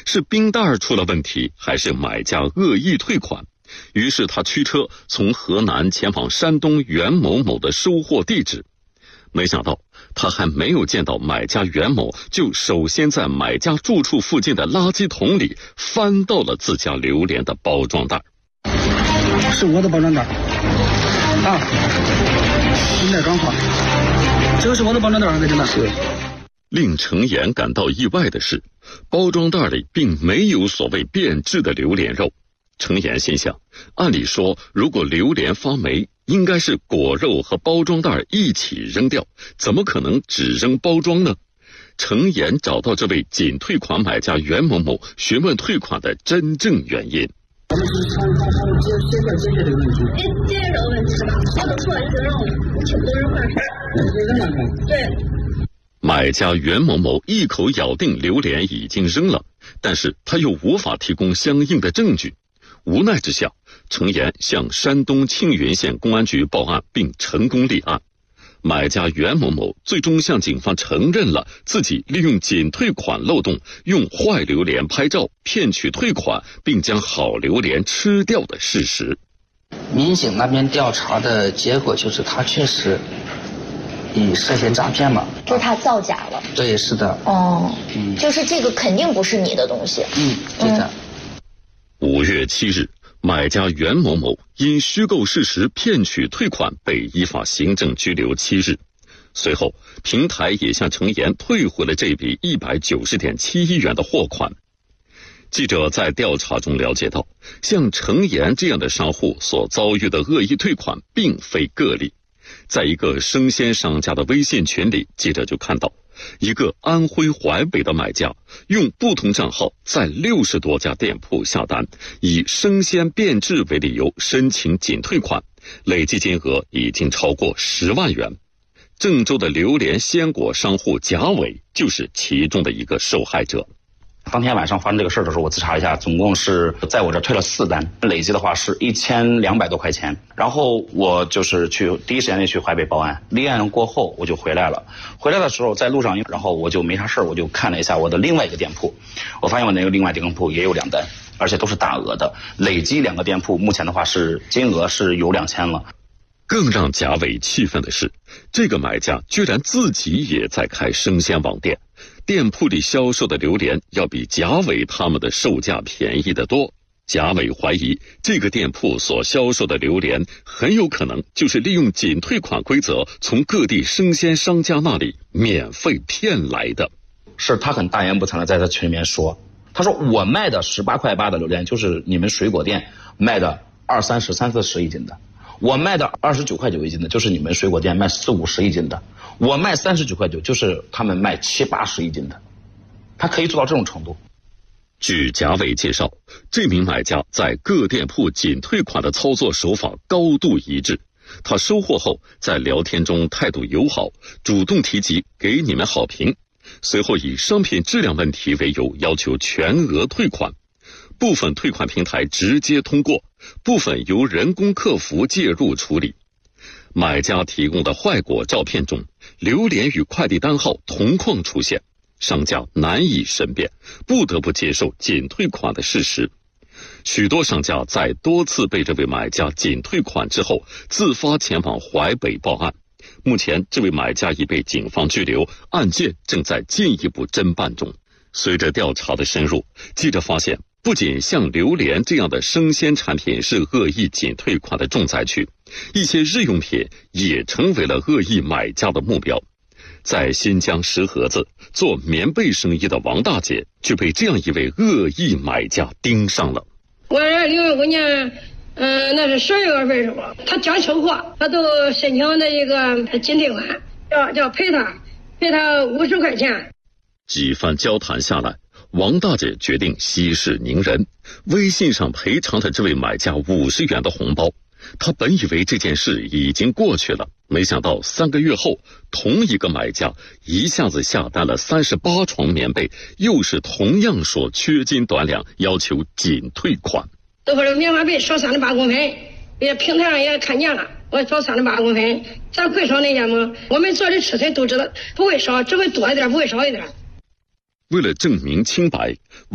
是冰袋出了问题，还是买家恶意退款？于是他驱车从河南前往山东袁某某的收货地址。没想到他还没有见到买家袁某，就首先在买家住处附近的垃圾桶里翻到了自家榴莲的包装袋。 是我的包装袋啊，应该刚好，这个是我的包装袋，还真的是。 令程岩感到意外的是，包装袋里并没有所谓变质的榴莲肉。程岩心想，按理说如果榴莲发霉，应该是果肉和包装袋一起扔掉，怎么可能只扔包装呢？程岩找到这位仅退款买家袁某某，询问退款的真正原因。 我们是解决这个问题。 解决这个问题吧，我都说了就是让请别人换事儿。对。 买家袁某某一口咬定榴莲已经扔了，但是他又无法提供相应的证据。无奈之下，程岩向山东青云县公安局报案并成功立案。买家袁某某最终向警方承认了自己利用仅退款漏洞，用坏榴莲拍照骗取退款，并将好榴莲吃掉的事实。 民警那边调查的结果就是他确实涉嫌诈骗嘛， 就是他造假了。 对，是的。 哦，就是这个肯定不是你的东西。 对的。 5月7日，买家袁某某因虚构事实骗取退款被依法行政拘留7日。随后，平台也向程岩退回了这笔190.71元的货款。记者在调查中了解到，像程岩这样的商户所遭遇的恶意退款并非个例。在一个生鲜商家的微信群里，记者就看到一个安徽淮北的买家用不同账号在60多家店铺下单，以生鲜变质为理由申请仅退款，累计金额已经超过10万元。郑州的榴莲鲜果商户贾伟就是其中的一个受害者。 当天晚上发生这个事儿的时候，我自查了一下，总共是在我这退了4单，累计的话是1200多块钱。然后我就是第一时间内去淮北报案，立案过后我就回来了。回来的时候在路上，然后我就没啥事儿，我就看了一下我的另外一个店铺，我发现我那个另外一个店铺也有2单，而且都是大额的，累计2个店铺目前的话是金额是有2000了。 更让贾伟气愤的是，这个买家居然自己也在开生鲜网店，店铺里销售的榴莲要比贾伟他们的售价便宜得多。贾伟怀疑这个店铺所销售的榴莲很有可能就是利用仅退款规则从各地生鲜商家那里免费骗来的。 是他很大言不惭的在他群里面说，他说我卖的18块8的榴莲就是你们水果店卖的20、30、30一斤的，我卖的29块9一斤的就是你们水果店卖40、50一斤的，我卖39块9就是他们卖70、80一斤的，他可以做到这种程度。 据贾伟介绍，这名买家在各店铺仅退款的操作手法高度一致。他收货后在聊天中态度友好，主动提及给你们好评，随后以商品质量问题为由要求全额退款。部分退款平台直接通过，部分由人工客服介入处理。买家提供的坏果照片中，榴莲与快递单号同框出现，商家难以申辩，不得不接受仅退款的事实。许多商家在多次被这位买家仅退款之后，自发前往淮北报案。目前这位买家已被警方拘留，案件正在进一步侦办中。随着调查的深入，记者发现不仅像榴莲这样的生鲜产品是恶意仅退款的重灾区，一些日用品也成为了恶意买家的目标。在新疆石河子做棉被生意的王大姐就被这样一位恶意买家盯上了。 我这6月5年，那是12月份时候，他讲收货，他都申请的一个仅退款，要赔他50块钱。 几番交谈下来，王大姐决定息事宁人，微信上赔偿了这位买家50元的红包。她本以为这件事已经过去了，没想到3个月后，同一个买家一下子下单了38床棉被，又是同样说缺斤短两，要求仅退款。 都说这棉花被少38公分，也平台上也看见了，我少38公分，咱会少那些吗？我们做的吃菜都知道，不会少，只会多一点，不会少一点。 为了证明清白，